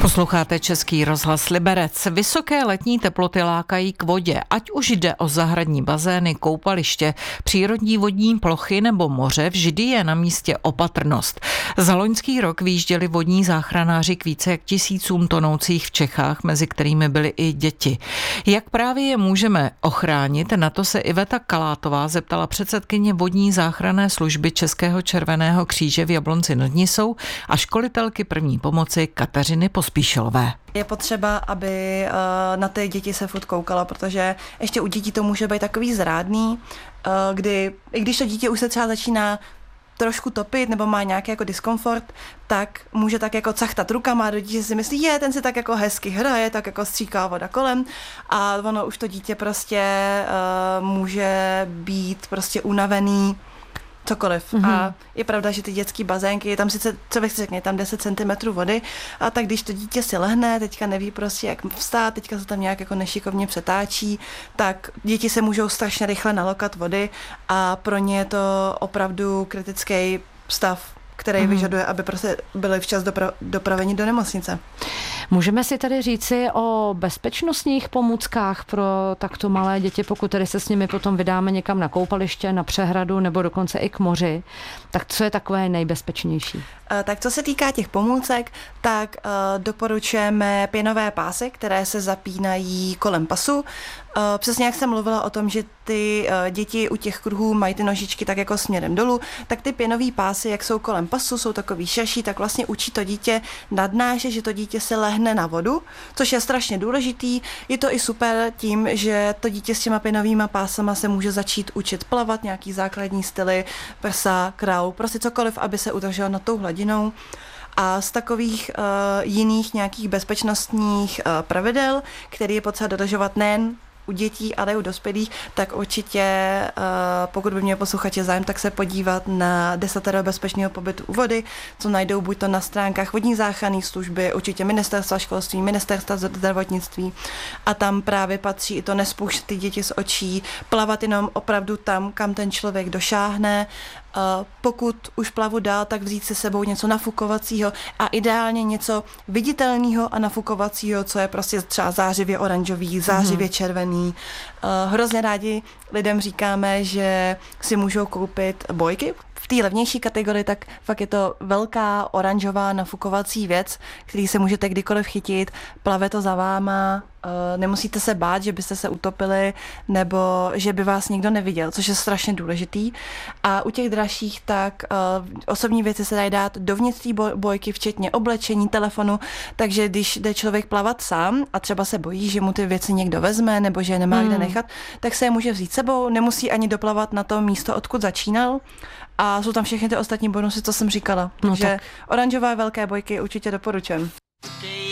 Posloucháte Český rozhlas Liberec. Vysoké letní teploty lákají k vodě, ať už jde o zahradní bazény, koupaliště, přírodní vodní plochy nebo moře, vždy je na místě opatrnost. Za loňský rok vyjížděli vodní záchranáři k více jak 1000 tonoucích v Čechách, mezi kterými byly i děti. Jak právě je můžeme ochránit, na to se Iveta Kalátová zeptala předsedkyně vodní záchranné služby Českého červeného kříže v Jablonci nad Nisou a školitelky první pomoci Kateřiny Pospíšilové. Je potřeba, aby na ty děti se furt koukala, protože ještě u dětí to může být takový zrádný, kdy i když to dítě už se třeba začíná trošku topit nebo má nějaký jako diskomfort, tak může tak jako cachtat rukama a dítě si myslí, ten si tak jako hezky hraje, tak jako stříká voda kolem a ono už to dítě prostě může být prostě unavený, cokoliv. Mm-hmm. A je pravda, že ty dětský bazénky, tam sice, co bych si řekne, tam 10 cm vody, a tak když to dítě si lehne, teďka neví prostě jak vstát, teďka se tam nějak jako nešikovně přetáčí, tak děti se můžou strašně rychle nalokat vody a pro ně je to opravdu kritický stav, který vyžaduje, aby prostě byli včas dopraveni do nemocnice. Můžeme si tady říci o bezpečnostních pomůckách pro takto malé děti, pokud tedy se s nimi potom vydáme někam na koupaliště, na přehradu nebo dokonce i k moři. Tak co je takové nejbezpečnější? Tak co se týká těch pomůcek, tak doporučujeme pěnové pásy, které se zapínají kolem pasu. Přesně jak jsem mluvila o tom, že ty děti u těch kruhů mají ty nožičky tak jako směrem dolů, tak ty pěnový pásy, jak jsou kolem pasu, jsou takový šaší, tak vlastně učí to dítě nadnášet, že to dítě se lehne na vodu, což je strašně důležitý. Je to i super tím, že to dítě s těma pěnovýma pásama se může začít učit plavat, nějaký základní styly, prsa, kraul, prostě cokoliv, aby se udrželo nad tou hladinou. A z takových jiných nějakých bezpečnostních pravidel, které je potřeba dodržovat nejen u dětí, ale i u dospělých, tak určitě, pokud by měl posluchači zájem, tak se podívat na 10 bezpečného pobytu u vody, co najdou buď to na stránkách vodní záchranné služby, určitě ministerstva školství, ministerstva zdravotnictví, a tam právě patří i to nespouštět ty děti z očí, plavat jenom opravdu tam, kam ten člověk došáhne. Pokud už plavu dál, tak vzít si sebou něco nafukovacího a ideálně něco viditelného a nafukovacího, co je prostě třeba zářivě oranžový, zářivě červený. Hrozně rádi lidem říkáme, že si můžou koupit bojky. V té levnější kategorii tak fakt je to velká oranžová nafukovací věc, který se můžete kdykoliv chytit, plave to za váma, nemusíte se bát, že byste se utopili nebo že by vás nikdo neviděl, což je strašně důležitý. A u těch dražších tak osobní věci se dají dát dovnitř té bojky, včetně oblečení, telefonu, takže když jde člověk plavat sám a třeba se bojí, že mu ty věci někdo vezme nebo že je nemá kde nechat, tak se je může vzít sebou, nemusí ani doplavat na to místo, odkud začínal. A jsou tam všechny ty ostatní bonusy, co jsem říkala. Takže oranžové velké bojky určitě doporučujem.